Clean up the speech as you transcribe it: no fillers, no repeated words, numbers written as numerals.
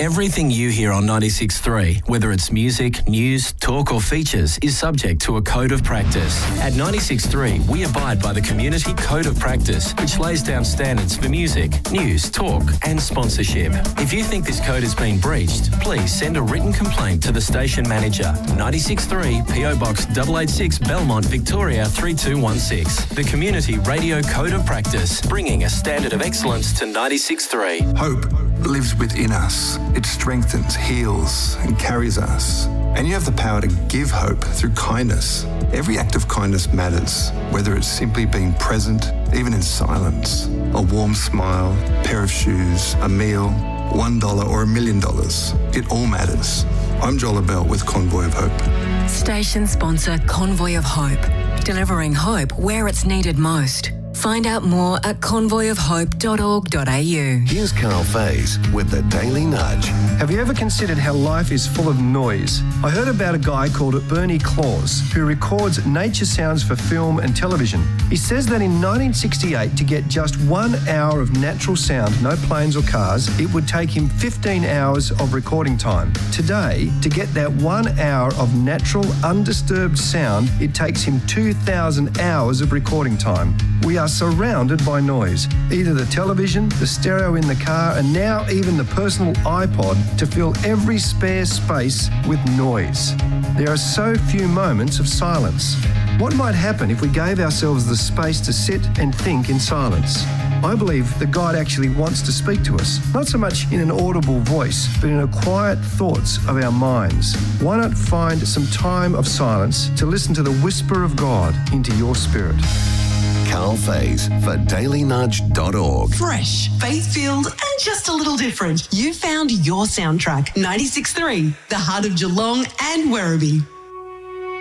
Everything you hear on 96.3, whether it's music, news, talk or features, is subject to a code of practice. At 96.3, we abide by the Community Code of Practice, which lays down standards for music, news, talk and sponsorship. If you think this code has been breached, please send a written complaint to the station manager, 96.3 PO Box 886 Belmont, Victoria 3216. The Community Radio Code of Practice, bringing a standard of excellence to 96.3. Hope lives within us. It strengthens, heals and carries us. And you have the power to give hope through kindness. Every act of kindness matters, whether it's simply being present, even in silence, a warm smile, a pair of shoes, a meal, $1 or $1 million. It all matters. I'm Joel Bell with Convoy of Hope. Station sponsor Convoy of Hope, delivering hope where it's needed most. Find out more at convoyofhope.org.au. Here's Carl Faze with the Daily Nudge. Have you ever considered how life is full of noise? I heard about a guy called Bernie Claus who records nature sounds for film and television. He says that in 1968, to get just 1 hour of natural sound, no planes or cars, it would take him 15 hours of recording time. Today, to get that 1 hour of natural, undisturbed sound, it takes him 2,000 hours of recording time. We are surrounded by noise, either the television, the stereo in the car, and now even the personal iPod to fill every spare space with noise. There are so few moments of silence. What might happen if we gave ourselves the space to sit and think in silence? I believe that God actually wants to speak to us, not so much in an audible voice, but in the quiet thoughts of our minds. Why not find some time of silence to listen to the whisper of God into your spirit? Carl Faze for dailynudge.org. Fresh, faith-filled and just a little different. You found your soundtrack. 96.3, the heart of Geelong and Werribee.